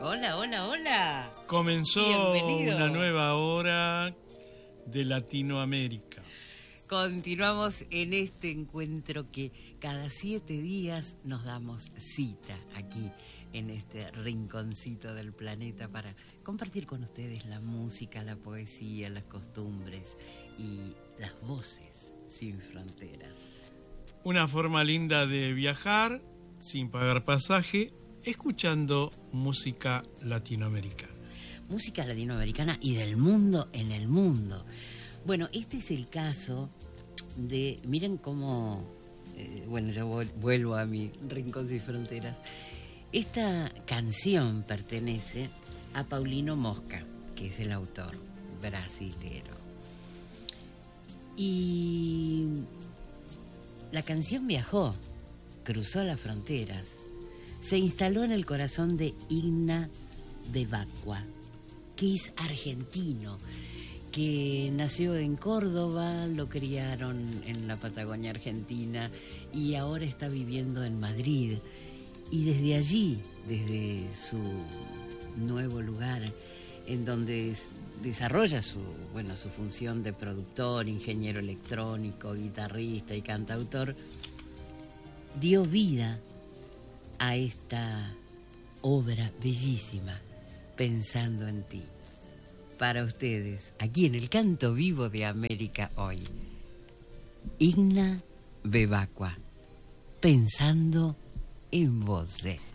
Hola, hola, hola. Comenzó Bienvenido. una nueva hora de Latinoamérica. Continuamos en este encuentro que cada 7 días nos damos cita aquí en este rinconcito del planeta para compartir con ustedes la música, la poesía, las costumbres y las voces sin fronteras. Una forma linda de viajar sin pagar pasaje, escuchando música latinoamericana. Música latinoamericana y del mundo en el mundo. Bueno, este es el caso de, miren cómo, yo vuelvo a mi Rincón sin Fronteras. Esta canción pertenece a Paulino Mosca, que es el autor brasilero. Y la canción viajó, cruzó las fronteras, se instaló en el corazón de Igna Bevacqua, que es argentino, que nació en Córdoba, lo criaron en la Patagonia Argentina y ahora está viviendo en Madrid. Y desde allí, desde su nuevo lugar, en donde desarrolla su función de productor, ingeniero electrónico, guitarrista y cantautor, dio vida a esta obra bellísima, Pensando en ti. Para ustedes, aquí en el Canto Vivo de América hoy, Igna Bevacqua, Pensando en vos.